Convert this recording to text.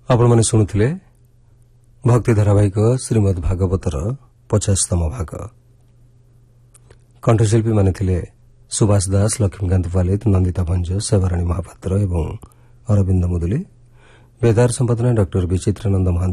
ଆପଣମାନେ ଶୁଣୁଥିଲେ ଭକ୍ତି ଧାରାବାହିକ ଶ୍ରୀମଦ୍ ଭାଗବତର 50ତମ ଭାଗ। କଣ୍ଠଶିଳ୍ପୀମାନେ ଥିଲେ ସୁଭାଷ ଦାସ, ଲକ୍ଷ୍ମୀକାନ୍ତ ପାଲିତ, ନନ୍ଦିତା ଭଞ୍ଜ, ସେବାରାଣୀ ମହାପାତ୍ର ଏବଂ ଅରବିନ୍ଦ ମୁଦୁଲି। ବେଦାର ସମ୍ପାଦନା ଡ ବିଚିତ୍ରାନନ୍ଦ ମହାନ୍ତି।